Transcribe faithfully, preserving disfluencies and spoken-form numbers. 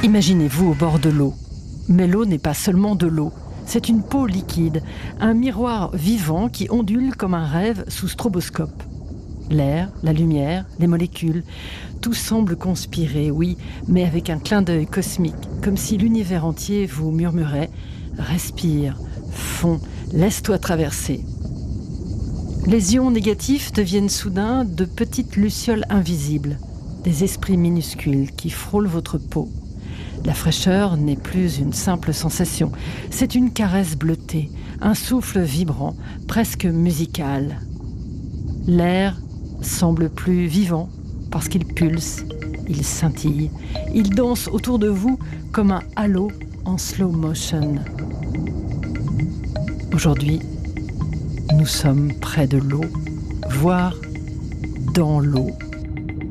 Imaginez-vous au bord de l'eau. Mais l'eau n'est pas seulement de l'eau. C'est une peau liquide, un miroir vivant qui ondule comme un rêve sous stroboscope. L'air, la lumière, les molécules, tout semble conspirer, oui, mais avec un clin d'œil cosmique, comme si l'univers entier vous murmurait « Respire, fonds, laisse-toi traverser ». Les ions négatifs deviennent soudain de petites lucioles invisibles, des esprits minuscules qui frôlent votre peau. La fraîcheur n'est plus une simple sensation, c'est une caresse bleutée, un souffle vibrant, presque musical. L'air semble plus vivant parce qu'il pulse, il scintille, il danse autour de vous comme un halo en slow motion. Aujourd'hui, nous sommes près de l'eau, voire dans l'eau.